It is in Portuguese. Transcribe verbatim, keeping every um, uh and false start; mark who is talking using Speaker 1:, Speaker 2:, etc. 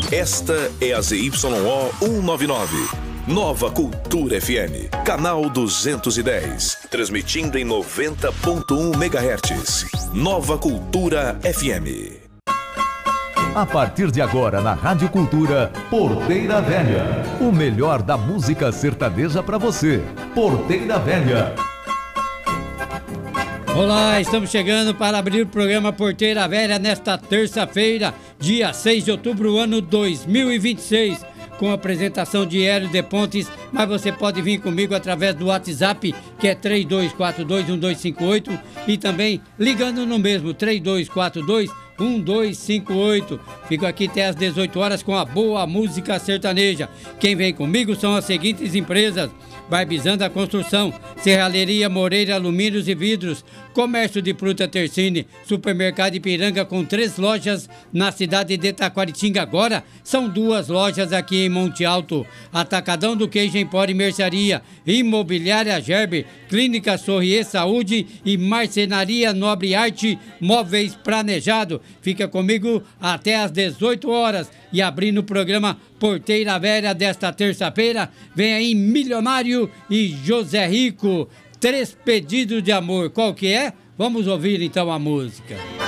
Speaker 1: Esta é a Z Y O cento e noventa e nove. Nova Cultura F M, canal duzentos e dez, transmitindo em noventa ponto um megahertz. Nova Cultura F M.
Speaker 2: A partir de agora na Rádio Cultura, Porteira Velha. O melhor da música sertaneja para você. Porteira Velha.
Speaker 3: Olá, estamos chegando para abrir o programa Porteira Velha nesta terça-feira, dia seis de outubro, ano dois mil e vinte e seis. Com a apresentação de Hélio de Pontes, mas você pode vir comigo através do WhatsApp, que é três dois quatro dois um dois cinco oito, e também ligando no mesmo três dois quatro dois um dois cinco oito. Fico aqui até às dezoito horas com a boa música sertaneja. Quem vem comigo são as seguintes empresas: Barbizanda Construção, Serralheria Moreira Alumínios e Vidros, Comércio de Fruta Tercine, Supermercado Ipiranga com três lojas na cidade de Taquaritinga. Agora são duas lojas aqui em Monte Alto. Atacadão do Queijo Empório e Mercearia, Imobiliária Gerber, Clínica Sorrier Saúde e Marcenaria Nobre Arte Móveis Planejado. Fica comigo até às dezoito horas e abrindo o programa Porteira Velha desta terça-feira, vem aí Milionário e José Rico. Três pedidos de amor. Qual que é? Vamos ouvir então a música.